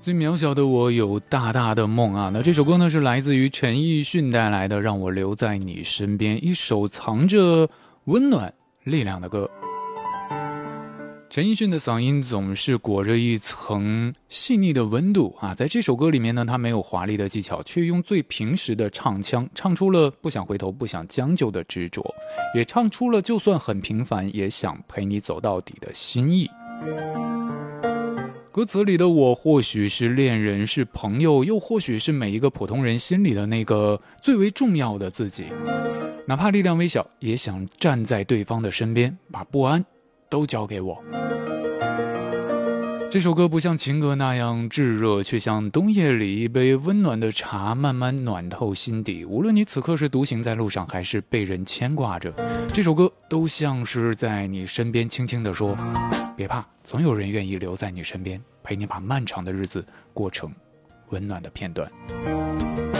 最渺小的我有大大的梦啊！那这首歌呢是来自于陈奕迅带来的《让我留在你身边》，一首藏着温暖力量的歌。陈奕迅的嗓音总是裹着一层细腻的温度啊，在这首歌里面呢，他没有华丽的技巧，却用最平实的唱腔，唱出了不想回头、不想将就的执着，也唱出了就算很平凡，也想陪你走到底的心意。歌词里的我，或许是恋人，是朋友，又或许是每一个普通人心里的那个最为重要的自己。哪怕力量微小，也想站在对方的身边，把不安都交给我。这首歌不像情歌那样炙热，却像冬夜里一杯温暖的茶，慢慢暖透心底。无论你此刻是独行在路上，还是被人牵挂着，这首歌都像是在你身边轻轻地说，别怕，总有人愿意留在你身边，陪你把漫长的日子过成温暖的片段。